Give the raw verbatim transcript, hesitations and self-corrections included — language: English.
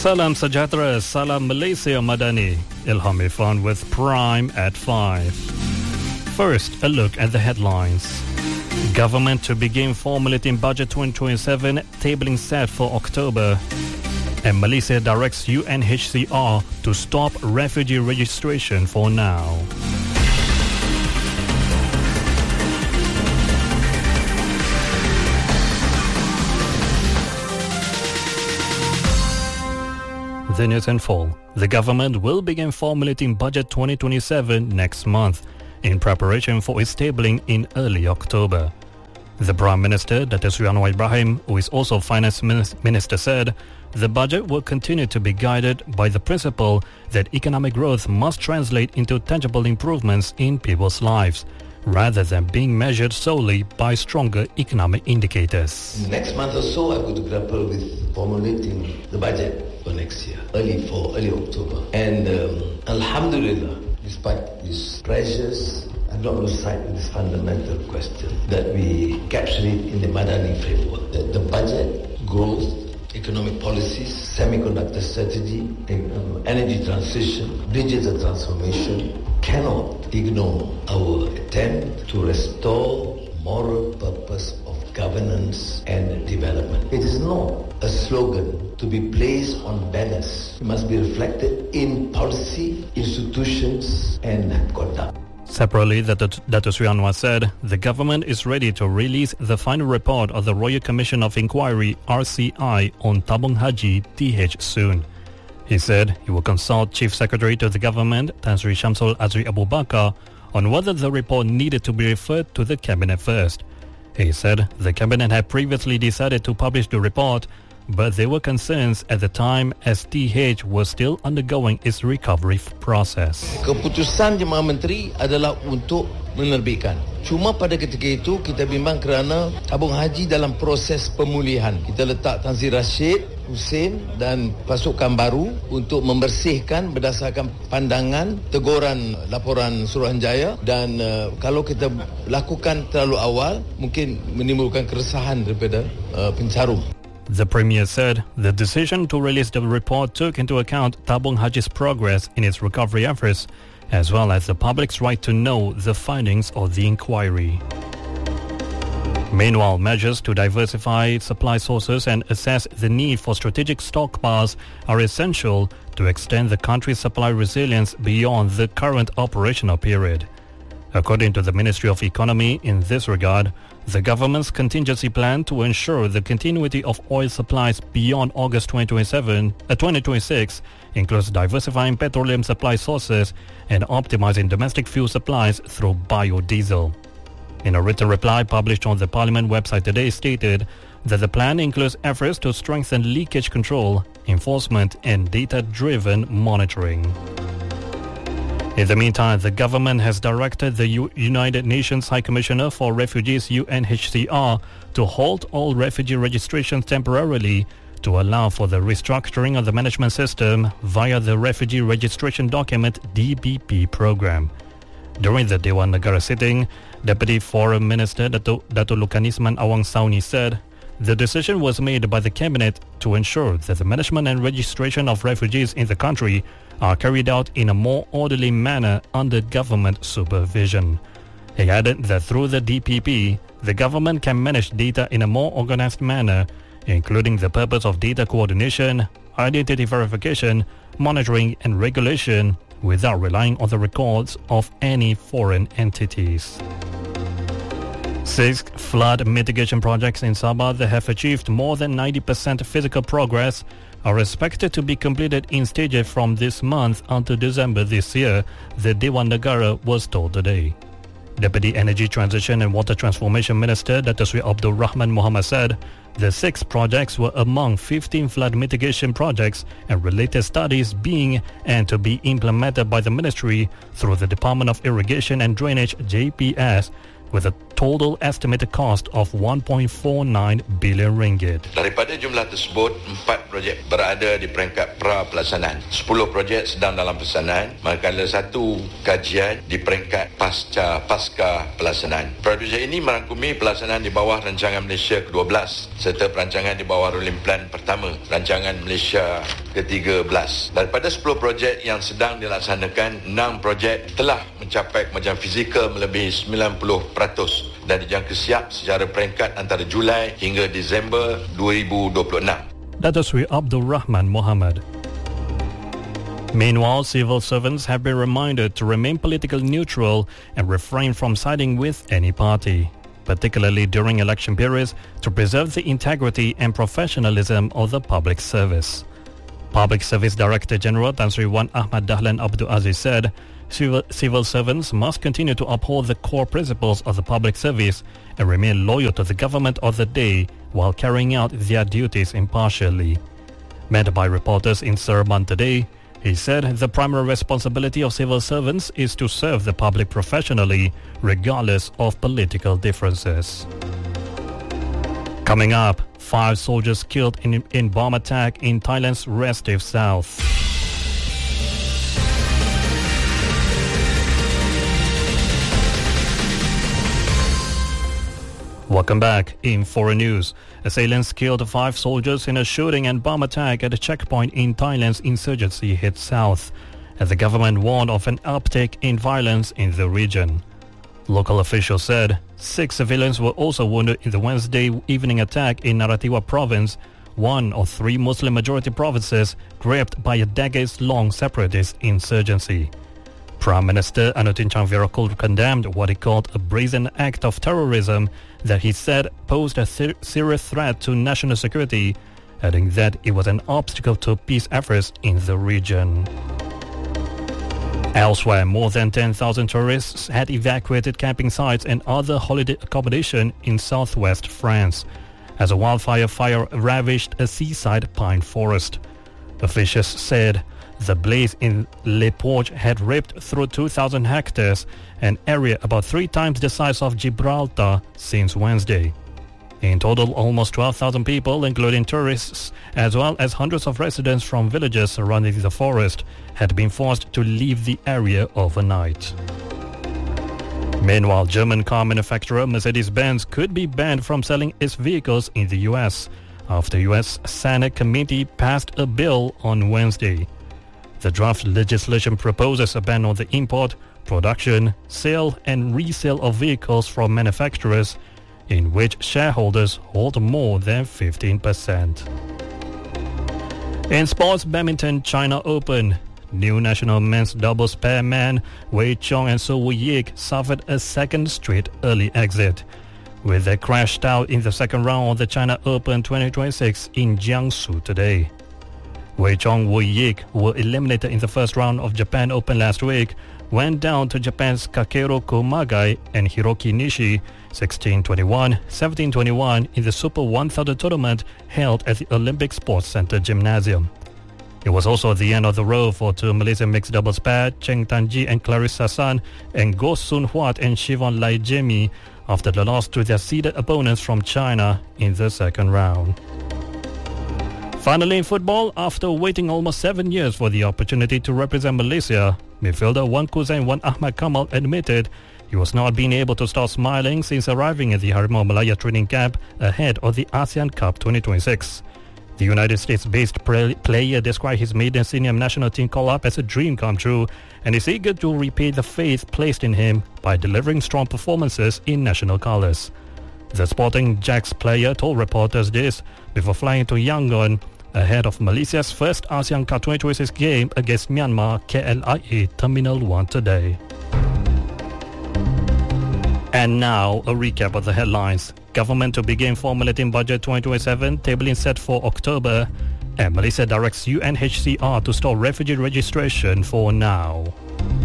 Salam Sejahtera, Salam Malaysia Madani. Ilham Irfan with Prime at five. First, a look at the headlines. Government to begin formulating Budget twenty twenty-seven, tabling set for October. And Malaysia directs U N H C R to stop refugee registration for now. The news in full. The government will begin formulating Budget twenty twenty-seven next month in preparation for its tabling in early October. The Prime Minister, Dato' Sri Anwar Ibrahim, who is also Finance Minister, said the budget will continue to be guided by the principle that economic growth must translate into tangible improvements in people's lives, rather than being measured solely by stronger economic indicators. Next month or so, I'm going to grapple with formulating the budget for next year, early for early October. And um, Alhamdulillah, despite these pressures, I don't lose sight of this fundamental question that we capture it in the Madani framework. That the budget, growth, economic policies, semiconductor strategy, energy transition, digital transformation cannot ignore our attempt to restore moral purpose of governance and development. It is not a slogan to be placed on banners. It must be reflected in policy, institutions and conduct. Separately, Dato' Sri Anwar said the government is ready to release the final report of the Royal Commission of Inquiry R C I on Tabung Haji T H soon. He said he will consult Chief Secretary to the government, Tan Sri Shamsul Azri Abu Bakar, on whether the report needed to be referred to the Cabinet first. He said the Cabinet had previously decided to publish the report, but there were concerns at the time as T H was still undergoing its recovery process. Keputusan Jemaah Menteri adalah untuk menerbitkan. Cuma pada ketika itu kita bimbang kerana tabung haji dalam proses pemulihan. Kita letak Tan Sri Rashid Hussein dan pasukan baru untuk membersihkan berdasarkan pandangan teguran laporan Suruhanjaya, dan uh, kalau kita lakukan terlalu awal mungkin menimbulkan keresahan daripada uh, pencarum. The Premier said the decision to release the report took into account Tabung Haji's progress in its recovery efforts, as well as the public's right to know the findings of the inquiry. Meanwhile, measures to diversify supply sources and assess the need for strategic stockpiles are essential to extend the country's supply resilience beyond the current operational period. According to the Ministry of Economy, in this regard, the government's contingency plan to ensure the continuity of oil supplies beyond August twenty twenty-seven, uh, twenty twenty-six includes diversifying petroleum supply sources and optimizing domestic fuel supplies through biodiesel. In a written reply published on the Parliament website today, stated that the plan includes efforts to strengthen leakage control, enforcement and data-driven monitoring. In the meantime, the government has directed the U- United Nations High Commissioner for Refugees U N H C R to halt all refugee registrations temporarily to allow for the restructuring of the management system via the Refugee Registration Document D B P program. During the Dewan Negara sitting, Deputy Foreign Minister Dato', Dato' Lukanisman Awang Sauni said the decision was made by the Cabinet to ensure that the management and registration of refugees in the country are carried out in a more orderly manner under government supervision. He added that through the D P P, the government can manage data in a more organized manner, including the purpose of data coordination, identity verification, monitoring and regulation, without relying on the records of any foreign entities. Six flood mitigation projects in Sabah that have achieved more than ninety percent physical progress are expected to be completed in stages from this month until December this year, the Dewan Negara was told today. Deputy Energy Transition and Water Transformation Minister Dato' Sri Abdul Rahman Muhammad said the six projects were among fifteen flood mitigation projects and related studies being and to be implemented by the ministry through the Department of Irrigation and Drainage J P S, with a total estimated cost of one point four nine billion ringgit. Daripada jumlah tersebut, empat projek berada di peringkat pra-pelaksanaan. sepuluh projek sedang dalam pelaksanaan, manakala satu kajian di peringkat pasca pasca pelaksanaan. Projek ini merangkumi pelaksanaan di bawah rancangan Malaysia ke dua belas serta perancangan di bawah Rolling Plan pertama, rancangan Malaysia ke tiga belas. Daripada sepuluh projek yang sedang dilaksanakan, enam projek telah mencapai kemajuan fizikal melebihi sembilan puluh peratus dan dijangka siap secara peringkat antara Julai hingga Disember dua ribu dua puluh enam. Dato' Sri Abdul Rahman Mohamad. Meanwhile, civil servants have been reminded to remain politically neutral and refrain from siding with any party, particularly during election periods, to preserve the integrity and professionalism of the public service. Public Service Director General Tan Sri Wan Ahmad Dahlan Abdul Aziz said, Civil, civil servants must continue to uphold the core principles of the public service and remain loyal to the government of the day while carrying out their duties impartially. Met by reporters in Seremban today, he said the primary responsibility of civil servants is to serve the public professionally, regardless of political differences. Coming up, five soldiers killed in, in bomb attack in Thailand's Restive South. Welcome back. In foreign news, assailants killed five soldiers in a shooting and bomb attack at a checkpoint in Thailand's insurgency hit south, as the government warned of an uptick in violence in the region. Local officials said six civilians were also wounded in the Wednesday evening attack in Narathiwat province, one of three Muslim-majority provinces gripped by a decades-long separatist insurgency. Prime Minister Anutin Charnvirakul condemned what he called a brazen act of terrorism that he said posed a ser- serious threat to national security, adding that it was an obstacle to peace efforts in the region. Elsewhere, more than ten thousand tourists had evacuated camping sites and other holiday accommodation in southwest France as a wildfire fire ravaged a seaside pine forest. Officials said the blaze in Les Porges had ripped through two thousand hectares, an area about three times the size of Gibraltar, since Wednesday. In total, almost twelve thousand people, including tourists, as well as hundreds of residents from villages surrounding the forest, had been forced to leave the area overnight. Meanwhile, German car manufacturer Mercedes-Benz could be banned from selling its vehicles in the U S after U S Senate committee passed a bill on Wednesday. The draft legislation proposes a ban on the import, production, sale and resale of vehicles from manufacturers in which shareholders hold more than fifteen percent. In sports badminton, China Open, new national men's doubles pair man Wei Chong and So Woo-yik suffered a second straight early exit, with they crashed out in the second round of the China Open twenty twenty-six in Jiangsu today. Wei Chong Woo-yik were eliminated in the first round of Japan Open last week, went down to Japan's Kakeru Kumagai and Hiroki Nishi sixteen twenty-one, seventeen twenty-one in the Super one thousand tournament held at the Olympic Sports Center Gymnasium. It was also the end of the road for two Malaysian mixed doubles pair, Cheng Tanji and Clarissa San, and Goh Soon Huat and Siobhan Lai Jimmy, after the loss to their seeded opponents from China in the second round. Finally, in football, after waiting almost seven years for the opportunity to represent Malaysia, midfielder Wan Kuzain Wan Ahmad Kamal admitted he was not being able to stop smiling since arriving at the Harimau Malaya training camp ahead of the ASEAN Cup twenty twenty-six. The United States-based player described his maiden senior national team call-up as a dream come true and is eager to repay the faith placed in him by delivering strong performances in national colours. The Sporting Jacks player told reporters this before flying to Yangon ahead of Malaysia's first ASEAN Cup twenty twenty-six game against Myanmar K L I A Terminal one today. And now, a recap of the headlines. Government to begin formulating budget twenty twenty-seven, tabling set for October. And Malaysia directs U N H C R to stop refugee registration for now.